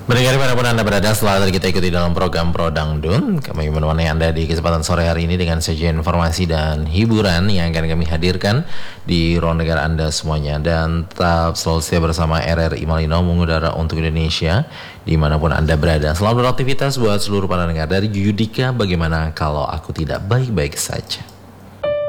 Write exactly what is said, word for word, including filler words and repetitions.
Mendengar dimanapun Anda berada, selamat kita ikuti dalam program Pro Dangdut. Kami menemani Anda di kesempatan sore hari ini dengan sajian informasi dan hiburan yang akan kami hadirkan di ruang negara Anda semuanya. Dan tetap selalu setia bersama R R I Malino mengudara untuk Indonesia dimanapun Anda berada. Selamat beraktivitas buat seluruh para pendengar. Dari Yudika, bagaimana kalau aku tidak baik-baik saja?